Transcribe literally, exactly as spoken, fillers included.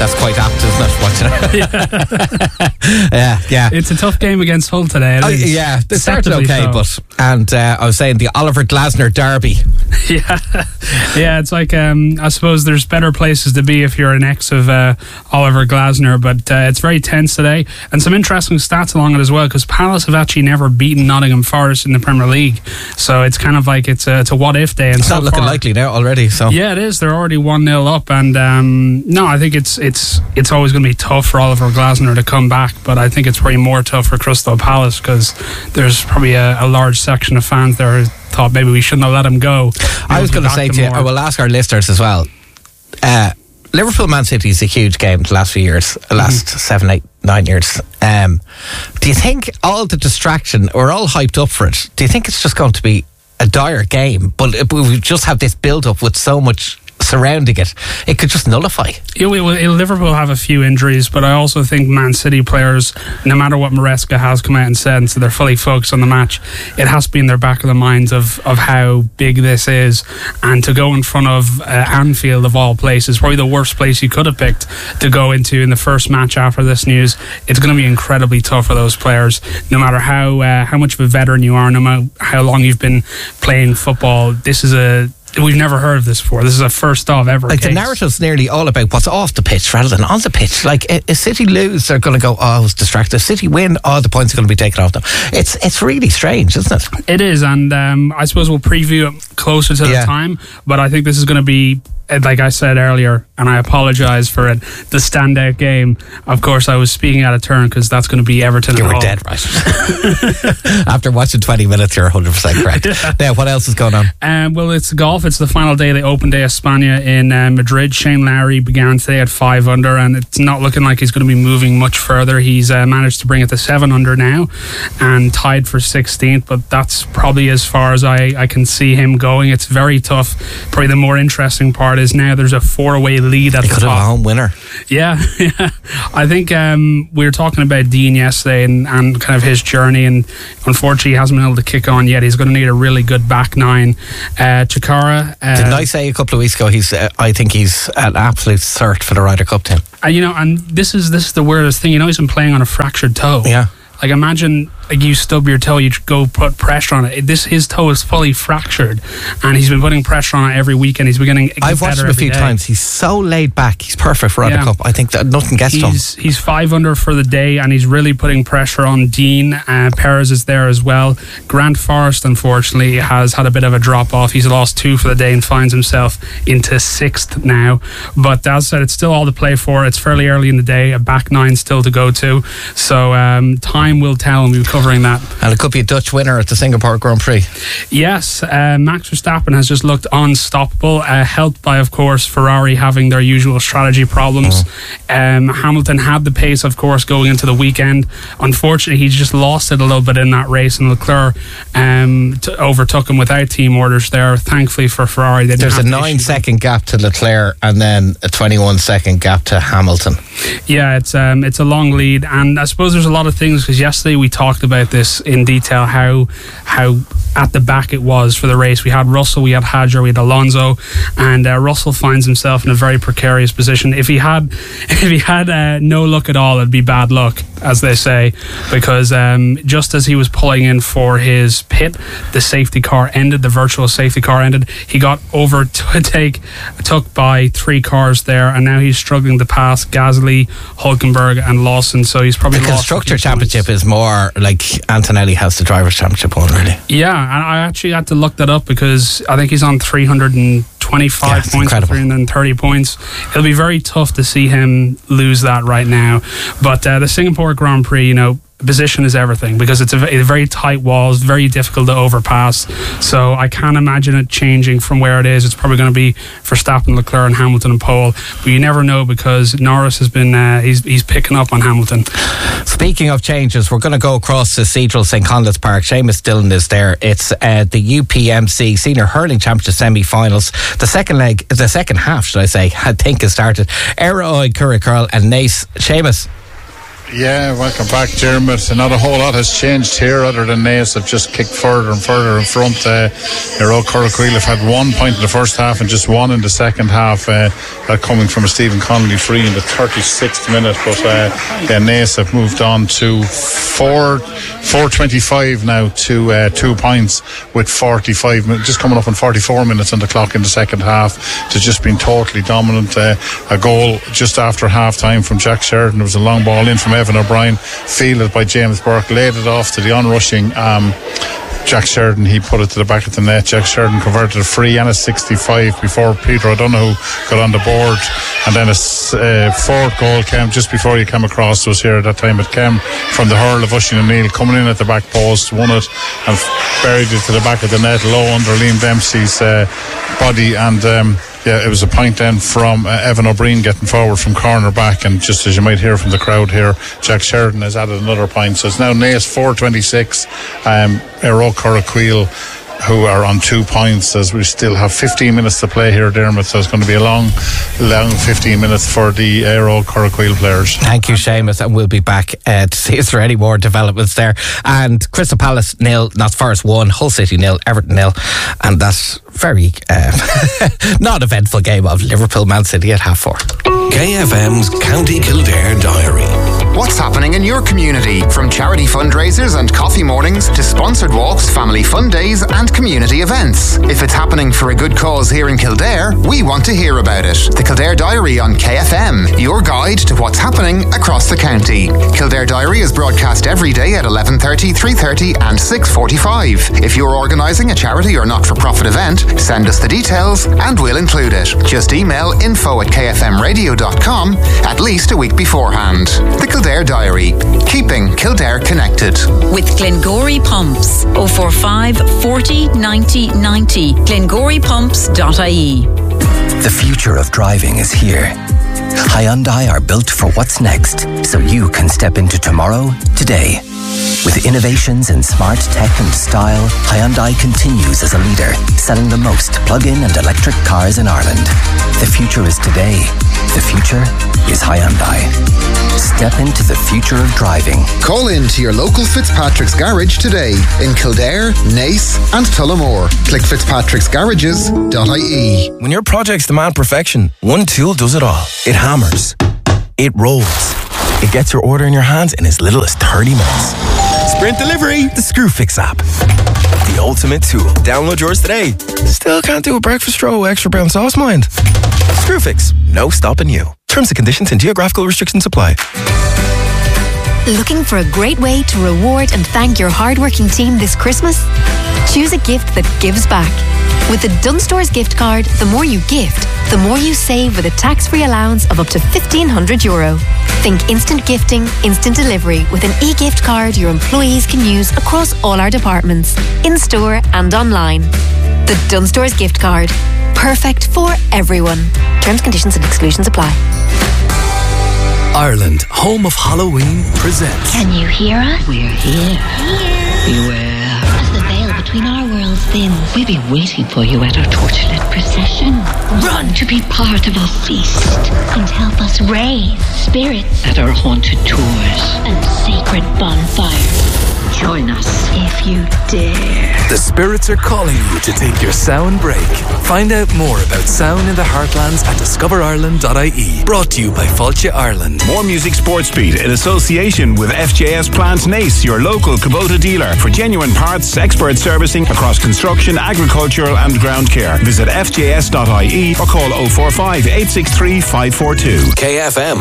That's quite apt, isn't it? Watching it. yeah, yeah. It's a tough game against Hull today. Oh, yeah, they started okay, so. but and uh, I was saying the Oliver Glasner derby. Yeah, yeah. It's like um, I suppose there's better places to be if you're an ex of uh, Oliver Glasner, but uh, it's very tense today, and some interesting stats along it as well. Because Palace have actually never beaten Nottingham Forest in the Premier League, so it's kind of like it's a, it's a what if day. And it's so not looking far, likely now already. So yeah, it is. They're already one nil up, and um, no, I think it's it's it's always going to be tough for Oliver Glasner to come back, but I think it's probably more tough for Crystal Palace because there's probably a, a large section of fans there who thought maybe we shouldn't have let him go. I was going to say to you, I will ask our listeners as well. Uh, Liverpool Man City is a huge game the last few years, the last mm-hmm. seven, eight, nine years. Um, do you think all the distraction, we're all hyped up for it? Do you think it's just going to be a dire game, but we just have this build up with so much surrounding it, it could just nullify? Yeah, we, we, Liverpool have a few injuries, but I also think Man City players, no matter what Maresca has come out and said, and so they're fully focused on the match, it has to be in their back of the minds of, of how big this is, and to go in front of uh, Anfield of all places, probably the worst place you could have picked to go into in the first match after this news. It's going to be incredibly tough for those players, no matter how uh, how much of a veteran you are, no matter how long you've been playing football. This is a We've never heard of this before. This is a first of ever Like case. The narrative's nearly all about what's off the pitch rather than on the pitch. Like if City lose, they're going to go, oh, I was distracted. If City win, oh, the points are going to be taken off them. It's it's really strange, isn't it? It is, and um, I suppose we'll preview it closer to yeah. the time, but I think this is going to be, like I said earlier, and I apologise for it, the standout game. Of course, I was speaking out of turn because that's going to be Everton. You were dead right. After watching twenty minutes, you're one hundred percent correct. Yeah. Now, what else is going on? Um, well, it's golf. It's the final day of the Open Day of España in uh, Madrid. Shane Lowry began today at five under, and it's not looking like he's going to be moving much further. He's uh, managed to bring it to seven under now and tied for sixteenth, but that's probably as far as I, I can see him going. It's very tough. Probably the more interesting part is now there's a four-way lead at he the could top. have a home winner. Yeah, yeah. I think um, we were talking about Dean yesterday and, and kind of his journey, and unfortunately he hasn't been able to kick on yet. He's going to need a really good back nine. Uh, Chikara. Uh, Didn't I say a couple of weeks ago? He's. Uh, I think he's an absolute cert for the Ryder Cup team. Uh, you know, and this is this is the weirdest thing. You know, he's been playing on a fractured toe. Yeah. Like imagine, like you stub your toe, you go put pressure on it. This his toe is fully fractured, and he's been putting pressure on it every weekend. He's beginning. I've watched him a few day. times. He's so laid back. He's perfect for Ryder yeah. Cup. I think that nothing gets he's, to him. He's five under for the day, and he's really putting pressure on Dean. Uh, Perez is there as well. Grant Forrest, unfortunately, has had a bit of a drop off. He's lost two for the day and finds himself into sixth now. But as I said, it's still all to play for. It's fairly early in the day. A back nine still to go to. So um, time will tell, and we'll be covering that. And it could be a Dutch winner at the Singapore Grand Prix. Yes, uh, Max Verstappen has just looked unstoppable, uh, helped by, of course, Ferrari having their usual strategy problems. Oh. Um, Hamilton had the pace, of course, going into the weekend. Unfortunately, he's just lost it a little bit in that race, and Leclerc um, t- overtook him without team orders there. Thankfully for Ferrari, they there's a nine second gap to Leclerc and then a twenty-one second gap to Hamilton. Yeah, it's um, it's a long lead, and I suppose there's a lot of things, because yesterday we talked about this in detail, how how at the back it was for the race. We had Russell, we had Hadjar, we had Alonso, and uh, Russell finds himself in a very precarious position. If he had if he had uh, no luck at all, it'd be bad luck, as they say, because um, just as he was pulling in for his pit, the safety car ended, the virtual safety car ended. He got over to take took by three cars there, and now he's struggling to pass Gasly, Hulkenberg and Lawson, so he's probably the lost constructor championship points. Is more like Antonelli has the driver's championship one, really. Yeah, and I actually had to look that up because I think he's on three hundred twenty-five yeah, points, three hundred thirty points. It'll be very tough to see him lose that right now. But uh, the Singapore Grand Prix, you know, position is everything, because it's a, a very tight wall. It's very difficult to overpass, so I can't imagine it changing from where it is. It's probably going to be Verstappen, Leclerc and Hamilton and pole, but you never know, because Norris has been uh, he's, he's picking up on Hamilton. Speaking of changes, we're going to go across to Cathedral St Conleth's Park. Seamus Dillon is there. It's uh, the U P M C Senior Hurling Championship semi-finals. The second leg, the second half should I say, I think has started. Era Oid, Curra Curl and Nace. Seamus. Yeah, welcome back, Dermot. Not a whole lot has changed here other than Naas have just kicked further and further in front. Uh, Eero Corriquil have had one point in the first half and just one in the second half. Uh, that coming from a Stephen Connolly free in the thirty-sixth minute. But uh, yeah, Naas have moved on to four, four twenty-five now to uh, two points with forty-five minutes, just coming up on forty-four minutes on the clock in the second half. To just been totally dominant. Uh, a goal just after half time from Jack Sheridan. There was a long ball in from Evan O'Brien, fielded by James Burke, laid it off to the onrushing um, Jack Sheridan. He put it to the back of the net. Jack Sheridan converted a free and a sixty-five before Peter O'Donoghue got on the board, and then a uh, fourth goal came just before he came across to us here at that time. It came from the hurl of Oisin O'Neill, coming in at the back post, won it and buried it to the back of the net, low under Liam Dempsey's uh, body, and um, yeah, it was a point then from uh, Evan O'Brien getting forward from corner back, and just as you might hear from the crowd here, Jack Sheridan has added another point, so it's now Naas four twenty-six, um, Eero Corriquil who are on two points, as we still have fifteen minutes to play here, Dermot, so it's going to be a long long fifteen minutes for the Eero Corriquil players. Thank you, Seamus, and we'll be back uh, to see if there are any more developments there. And Crystal Palace nil, Notts Forest one, Hull City nil, Everton nil, and that's very uh, not eventful game of Liverpool Man City at half four. K F M's County Kildare Diary. What's happening in your community? From charity fundraisers and coffee mornings to sponsored walks, family fun days and community events. If it's happening for a good cause here in Kildare, we want to hear about it. The Kildare Diary on K F M, your guide to what's happening across the county. Kildare Diary is broadcast every day at eleven thirty, three thirty and six forty-five. If you're organising a charity or not-for-profit event, send us the details and we'll include it. Just email info at k f m radio dot com at least a week beforehand. The Kildare Diary, keeping Kildare connected. With Glengory Pumps, oh four five, forty, ninety, ninety, glengory pumps dot I E. The future of driving is here. Hyundai are built for what's next, so you can step into tomorrow today. With innovations in smart tech and style, Hyundai continues as a leader, selling the most plug-in and electric cars in Ireland. The future is today. The future is Hyundai. Step into the future of driving. Call in to your local Fitzpatrick's Garage today in Kildare, Naas and Tullamore. Click fitzpatricks garages dot I E. When your projects demand perfection, one tool does it all. It hammers. It rolls. It gets your order in your hands in as little as thirty minutes. Sprint Delivery, the Screwfix app. The ultimate tool. Download yours today. Still can't do a breakfast roll with extra brown sauce, mind? Screwfix, no stopping you. Terms and conditions and geographical restrictions apply. Looking for a great way to reward and thank your hardworking team this Christmas? Choose a gift that gives back. With the Dunstores gift card, the more you gift, the more you save with a tax-free allowance of up to fifteen hundred euro. Think instant gifting, instant delivery with an e-gift card your employees can use across all our departments, in-store and online. The Dunstores gift card. Perfect for everyone. Terms, conditions and exclusions apply. Ireland, home of Halloween, presents. Can you hear us? We're here. Here. Beware. As the veil between our worlds thins, we'll be waiting for you at our torchlit procession. Run to be part of our feast and help us raise spirits at our haunted tours and sacred bonfires. Join us if you dare. The spirits are calling you to take your sound break. Find out more about Sound in the Heartlands at discover ireland dot I E. Brought to you by Fulcha Ireland. More Music Sports Beat in association with F J S Plant Naas, your local Kubota dealer for genuine parts, expert servicing across construction, agricultural and ground care. Visit f j s dot I E or call oh four five, eight six three, five four two. K F M.